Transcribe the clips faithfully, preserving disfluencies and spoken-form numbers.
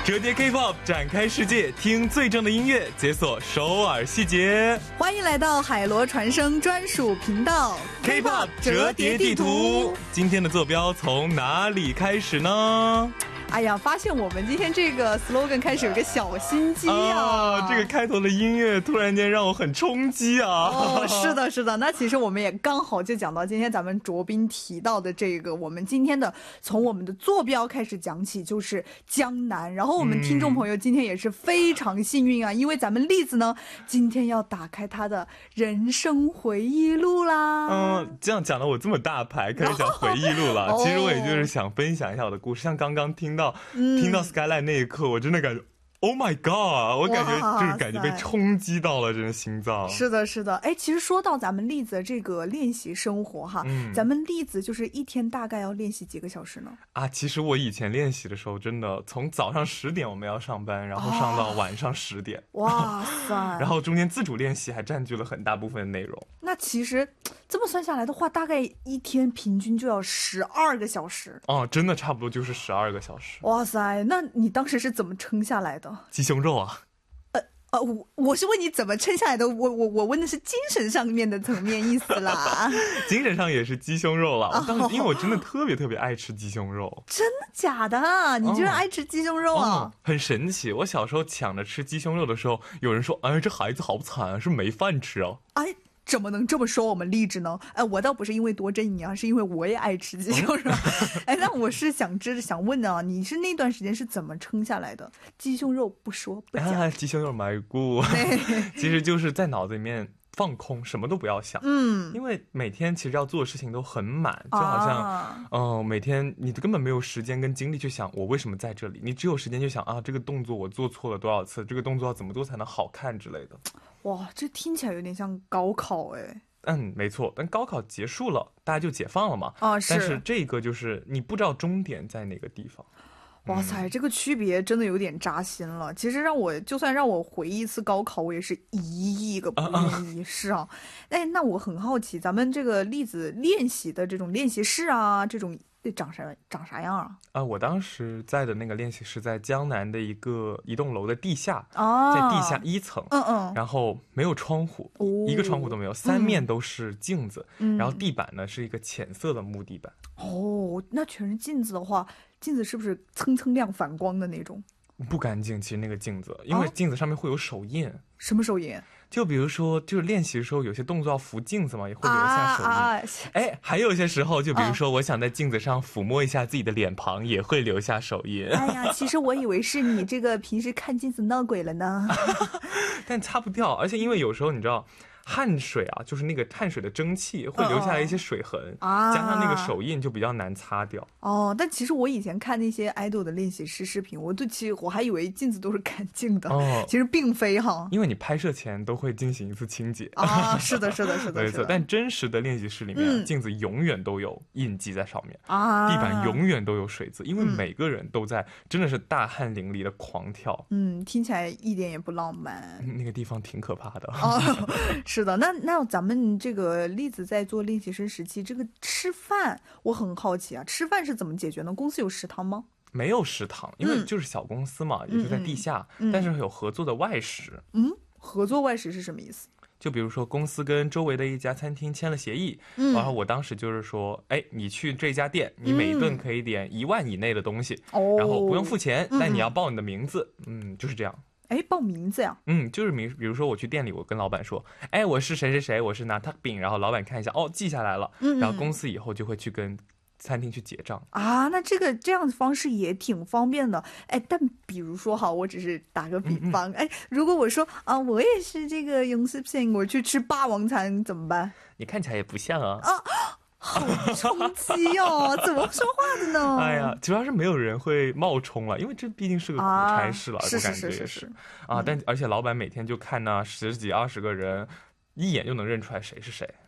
折叠 K-pop 展开世界，听最正的音乐，解锁首尔细节。 欢迎来到海螺传声专属频道 K-pop 折叠地图。今天的坐标从哪里开始呢？ 哎呀，发现我们今天这个 slogan 开始有个小心机啊！ 啊这个开头的音乐突然间让我很冲击啊！ 哦，是的，是的。那其实我们也刚好就讲到今天咱们卓斌提到的这个，我们今天的从我们的坐标开始讲起，就是江南。然后我们听众朋友今天也是非常幸运啊，嗯、因为咱们栗子呢今天要打开他的人生回忆录啦。 嗯，这样讲的我这么大牌，开始讲回忆录了。哦、其实我也就是想分享一下我的故事，像刚刚听到。嗯、听到 Skyline 那一刻，我真的感觉 Oh my God， 我感觉就是感觉被冲击到了，真的心脏。 是的，是的。哎，其实说到咱们栗子这个练习生活哈，嗯、咱们栗子就是一天大概要练习几个小时呢？ 啊，其实我以前练习的时候，真的从早上十点我们要上班，然后上到晚上十点。 哦、哇塞！ 然后中间自主练习还占据了很大部分的内容。 那其实这么算下来的话，大概一天平均就要十二个小时。 哦，真的差不多就是十二个小时。 哇塞！那你当时是怎么撑下来的？ 鸡胸肉啊。 呃呃，我我是问你怎么撑下来的，我我我问的是精神上面的层面意思啦。 精神上也是鸡胸肉了。我当时因为我真的特别特别爱吃鸡胸肉。 真的假的？你居然爱吃鸡胸肉啊？ 哦哦、很神奇。我小时候抢着吃鸡胸肉的时候，有人说：“哎，这孩子好惨啊，是没饭吃啊。” 哎。怎么能这么说我们励志呢？哎，我倒不是因为多正你啊，是因为我也爱吃鸡胸肉。哎，那我是想知想问啊，你是那段时间是怎么撑下来的？鸡胸肉不说不讲， 啊、鸡胸肉买过，其实就是在脑子里面放空，什么都不要想。嗯，因为每天其实要做的事情都很满，就好像，嗯、啊呃，每天你根本没有时间跟精力去想我为什么在这里，你只有时间去想啊，这个动作我做错了多少次，这个动作要怎么做才能好看之类的。 哇，这听起来有点像高考哎。 嗯，没错，但高考结束了，大家就解放了嘛。 啊，是。 但是这个就是你不知道终点在哪个地方。 哇塞，嗯、这个区别真的有点扎心了。其实让我就算让我回忆一次高考，我也是一亿个不愿意。啊、是啊，哎，那我很好奇，咱们这个栗子练习的这种练习室啊，这种长啥长啥样啊？ 啊，我当时在的那个练习室在江南的一个一栋楼的地下，啊、在地下一层，嗯嗯，然后没有窗户，哦、一个窗户都没有，三面都是镜子，嗯、然后地板呢是一个浅色的木地板。 哦，那全是镜子的话，镜子是不是蹭蹭亮反光的那种？ 不干净，其实那个镜子，因为镜子上面会有手印。啊、 什么手印？ 就比如说，就是练习的时候，有些动作要扶镜子嘛，也会留下手印。啊啊、哎，还有一些时候，就比如说，我想在镜子上抚摸一下自己的脸庞，啊、也会留下手印。 哎呀，其实我以为是你这个平时看镜子闹鬼了呢。 但擦不掉，而且因为有时候你知道。汗水啊，就是那个汗水的蒸汽会留下来一些水痕，哦、加上那个手印就比较难擦掉。 哦，但其实我以前看那些 idol 的练习室视频，我对其实我还以为镜子都是干净的，哦、其实并非哈。 因为你拍摄前都会进行一次清洁啊，是的，是的，是的， 没错。但真实的练习室里面，嗯、镜子永远都有印记在上面啊，地板永远都有水渍，因为每个人都在真的是大汗淋漓的狂跳。 嗯，听起来一点也不浪漫。 那个地方挺可怕的。 哦，是的，那那咱们这个栗子在做练习生时期，这个吃饭我很好奇啊，吃饭是怎么解决呢？公司有食堂吗？ 没有食堂，因为就是小公司嘛，嗯、也就在地下，嗯、但是有合作的外食。 嗯，合作外食是什么意思？ 就比如说公司跟周围的一家餐厅签了协议，嗯、然后我当时就是说，哎，你去这家店，你每一顿可以点一万以内的东西，嗯、然后不用付钱，哦、但你要报你的名字，嗯，就是这样。 哎，报名字呀？ 嗯，就是名，比如说我去店里，我跟老板说，哎，我是谁谁谁，我是拿他饼，然后老板看一下，哦，记下来了，嗯嗯，然后公司以后就会去跟餐厅去结账啊。那这个这样的方式也挺方便的。哎，但比如说哈，我只是打个比方，嗯嗯哎，如果我说啊，我也是这个永世片，我去吃霸王餐怎么办？ 你看起来也不像啊。 啊。好冲击哦！怎么说话的呢？ 哎呀，主要是没有人会冒充了，因为这毕竟是个苦差事了， 啊、 我感觉也是啊。但而且老板每天就看那十几二十个人，一眼就能认出来谁是谁。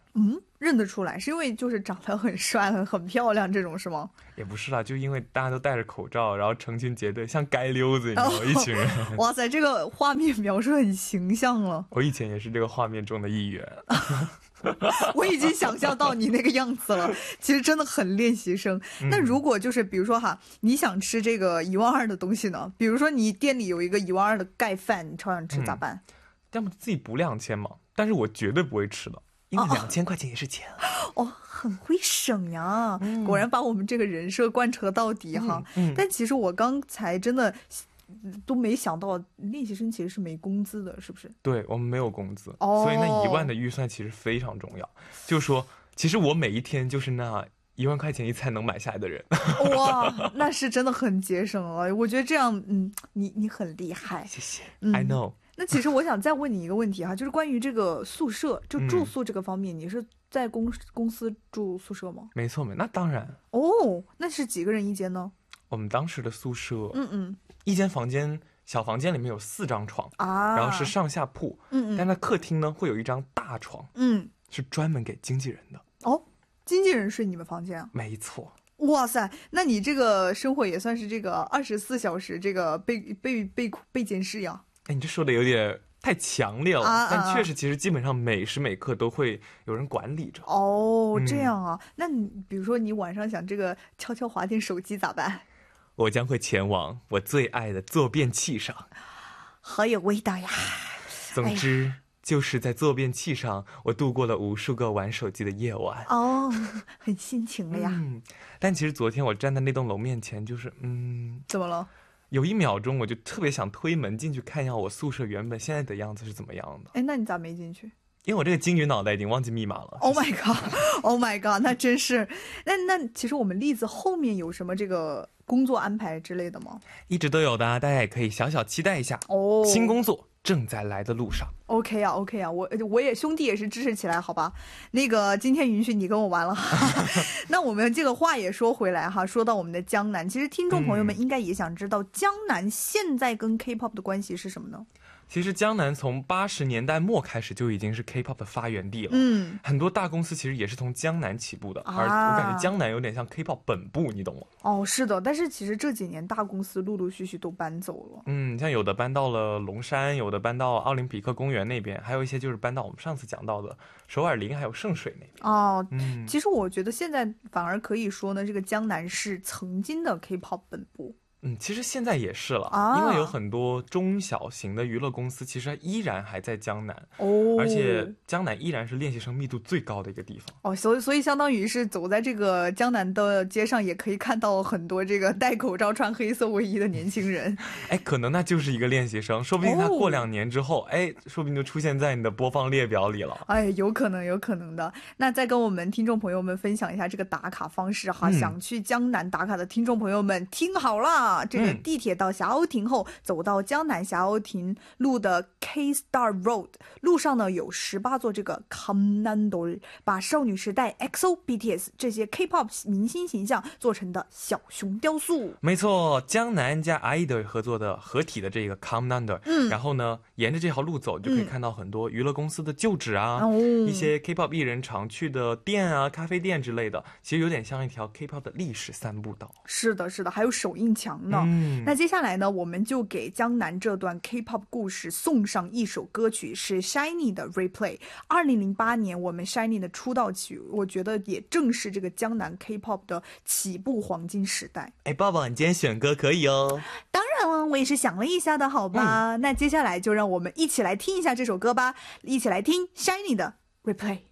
嗯，认得出来，是因为就是长得很帅、很很漂亮这种是吗？ 也不是啦，就因为大家都戴着口罩，然后成群结队，像街溜子，你知道吗？哦、一群人。 哇塞，这个画面描述很形象了。 我以前也是这个画面中的一员。 我已经想象到你那个样子了，其实真的很练习生。嗯、那如果就是比如说哈，你想吃这个一万二的东西呢？比如说你店里有一个一万二的盖饭，你超想吃、嗯、咋办？ 要么自己补两千嘛，但是我绝对不会吃的，因为两千块钱也是钱。 哦，很会省呀、嗯！果然把我们这个人设贯彻到底哈。嗯嗯、但其实我刚才真的都没想到，练习生其实是没工资的，是不是？ 对，我们没有工资，哦、所以那一万的预算其实非常重要。就是说，其实我每一天就是那一万块钱一餐能买下来的人。 哇，那是真的很节省了。我觉得这样，嗯，你你很厉害。 谢谢、 嗯、 ，I know。 那其实我想再问你一个问题哈，就是关于这个宿舍，就住宿这个方面，嗯、你是在公公司住宿舍吗？ 没错，没，那当然。 哦，那是几个人一间呢？ 我们当时的宿舍， 嗯嗯， 一间房间，小房间里面有四张床啊， 然后是上下铺， 嗯嗯， 但在客厅呢会有一张大床， 嗯， 是专门给经纪人的。 哦，经纪人睡你们房间啊？ 没错。 哇塞，那你这个生活也算是这个二十四小时这个被被被被监视呀？ 哎，你这说的有点太强烈了， 啊、 但确实，其实基本上每时每刻都会有人管理着。 哦，嗯、这样啊？那你比如说你晚上想这个悄悄滑点手机咋办？ 我将会前往我最爱的坐便器上。 好有味道呀！ 总之。哎就是在坐便器上，我度过了无数个玩手机的夜晚。 哦，很心情了呀。 嗯，但其实昨天我站在那栋楼面前，就是嗯， 怎么了？ 有一秒钟，我就特别想推门进去看一下我宿舍原本现在的样子是怎么样的。 哎，那你咋没进去？ 因为我这个金鱼脑袋已经忘记密码了。 Oh my god! Oh my god! 那真是。那那其实我们栗子后面有什么这个工作安排之类的吗？ 一直都有的，大家也可以小小期待一下哦。 新工作正在来的路上。 OK 啊 OK 啊，我我也兄弟也是支持起来，好吧？那个今天允许你跟我玩了。那我们这个话也说回来哈，说到我们的江南，其实听众朋友们应该也想知道，江南现在跟 K-pop 的关系是什么呢？ 其实江南从八十年代末开始就已经是 K-pop 的发源地了， 嗯， 很多大公司其实也是从江南起步的， 啊、 而我感觉江南有点像 K-pop 本部，你懂吗？ 哦，是的，但是其实这几年大公司陆陆续续都搬走了， 嗯，像有的搬到了龙山，有的搬到奥林匹克公园那边，还有一些就是搬到我们上次讲到的首尔林还有圣水那边。 哦， 嗯， 其实我觉得现在反而可以说呢，这个江南是曾经的 K-pop 本部。 嗯，其实现在也是了， 啊、 因为有很多中小型的娱乐公司，其实依然还在江南， 哦， 而且江南依然是练习生密度最高的一个地方。 哦，所以所以相当于是走在这个江南的街上，也可以看到很多这个戴口罩、穿黑色卫衣的年轻人。 哎，可能那就是一个练习生，说不定他过两年之后，哦、哎，说不定就出现在你的播放列表里了。 哎，有可能，有可能的。那再跟我们听众朋友们分享一下这个打卡方式哈，嗯、想去江南打卡的听众朋友们听好了，这个地铁到霞鸥亭后，嗯、走到江南霞鸥亭路的 K-Star Road 路上呢，有十八座这个 Kamnandol， 把少女时代、X O、B T S 这些 K-pop 明星形象做成的小熊雕塑。 没错，江南加 idol 合作的合体的这个 Kamnandol，嗯，然后呢，沿着这条路走，就可以看到很多娱乐公司的旧址啊，嗯、一些 K-pop 艺人常去的店啊、咖啡店之类的，其实有点像一条 K-pop 的历史散步道。 是的，是的，还有手印墙呢。嗯，那接下来呢，我们就给江南这段 K-pop 故事送上一首歌曲，是 SHINee 的 Replay。二零零八年，我们 SHINee 的出道曲，我觉得也正是这个江南 K-pop 的起步黄金时代。 哎，抱抱，你今天选歌可以哦。 当然了，我也是想了一下的，好吧。嗯、那接下来就让我们一起来听一下这首歌吧，一起来听 SHINee 的 Replay。